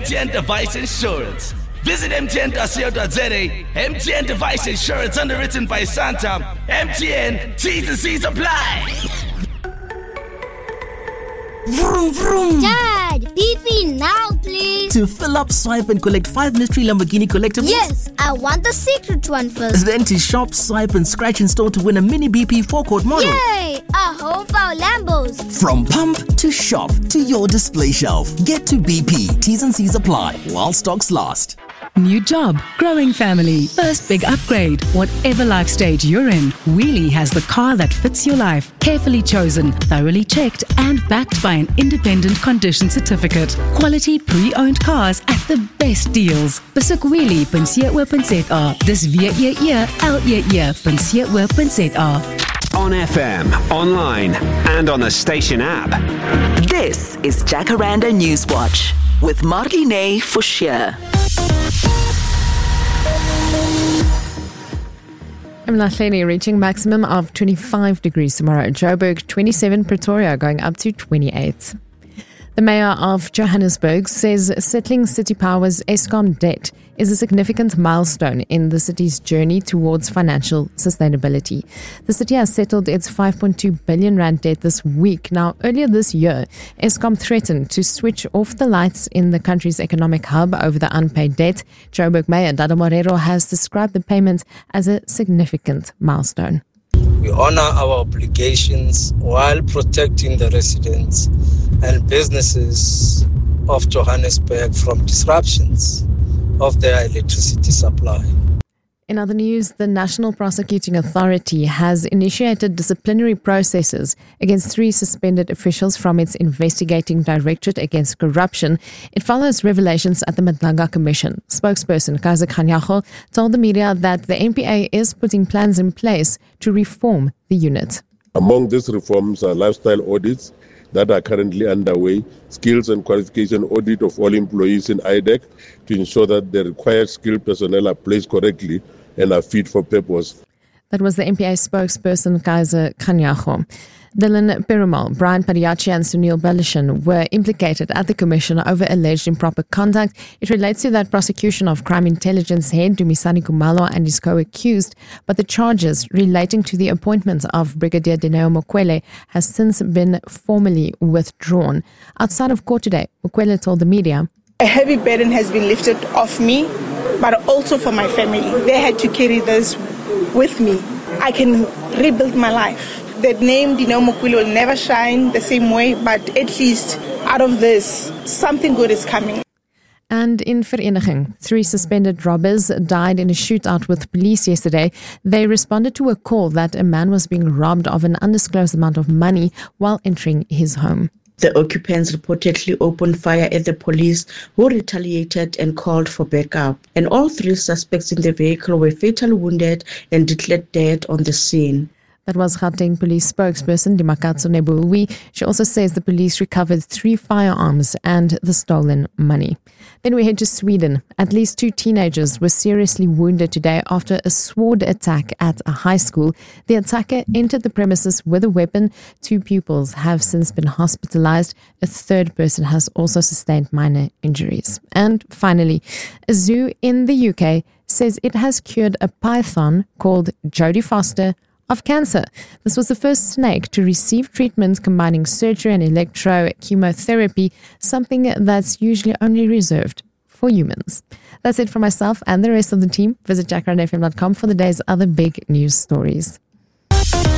MTN Device Insurance. Visit mtn.co.za. MTN Device Insurance, underwritten by Santam. MTN, T's and C's apply. Vroom, vroom. Dad, BP now, please. To fill up, swipe and collect 5 mystery Lamborghini collectibles? Yes, I want the secret one first. Then to shop, swipe and scratch in store to win a mini BP forecourt model. Yay! A whole for our Lambos. From pump to shop to your display shelf. Get to BP. T's and C's apply while stocks last. New job, growing family, first big upgrade. Whatever life stage you're in, Wheelie has the car that fits your life. Carefully chosen, thoroughly checked, and backed by an independent condition certificate. Quality pre-owned cars at the best deals. Besoek wheelie.co.za. Dis www.le.co.za. On FM, online, and on the station app. This is Jacaranda Newswatch with Marlene Forshire. Emlahleni reaching maximum of 25 degrees tomorrow. Joburg 27, Pretoria going up to 28. The mayor of Johannesburg says settling City Power's Eskom debt is a significant milestone in the city's journey towards financial sustainability. The city has settled its 5.2 billion rand debt this week. Now, earlier this year, Eskom threatened to switch off the lights in the country's economic hub over the unpaid debt. Joburg Mayor Dada Morero has described the payment as a significant milestone. We honor our obligations while protecting the residents and businesses of Johannesburg from disruptions of their electricity supply. In other news, the National Prosecuting Authority has initiated disciplinary processes against 3 suspended officials from its investigating Directorate Against Corruption. It follows revelations at the Madlanga Commission. Spokesperson Kaiser Khanyago told the media that the NPA is putting plans in place to reform the unit. Among these reforms are lifestyle audits that are currently underway, skills and qualification audit of all employees in IDEC to ensure that the required skilled personnel are placed correctly and are fit for purpose. That was the NPA spokesperson Kaiser Khanyago. Dylan Perumal, Brian Padiachi and Sunil Balishan were implicated at the Commission over alleged improper conduct. It relates to that prosecution of crime intelligence head Dumisani Kumalo and his co-accused, but the charges relating to the appointment of Brigadier Dineo Mokwele has since been formally withdrawn. Outside of court today, Mokwele told the media, "A heavy burden has been lifted off me, but also for my family. They had to carry this with me. I can rebuild my life. The name Dineo Mokwele will never shine the same way, but at least out of this, something good is coming." And in Vereniging, 3 suspended robbers died in a shootout with police yesterday. They responded to a call that a man was being robbed of an undisclosed amount of money while entering his home. The occupants reportedly opened fire at the police, who retaliated and called for backup. And all 3 suspects in the vehicle were fatally wounded and declared dead on the scene. That was Gauteng Police spokesperson Dimakatso Nebuwi. She also says the police recovered 3 firearms and the stolen money. Then we head to Sweden. At least 2 teenagers were seriously wounded today after a sword attack at a high school. The attacker entered the premises with a weapon. 2 pupils have since been hospitalized. A 3rd person has also sustained minor injuries. And finally, a zoo in the UK says it has cured a python called Jodie Foster of cancer. This was the first snake to receive treatment combining surgery and electrochemotherapy, something that's usually only reserved for humans. That's it for myself and the rest of the team. Visit jacarandafm.com for the day's other big news stories.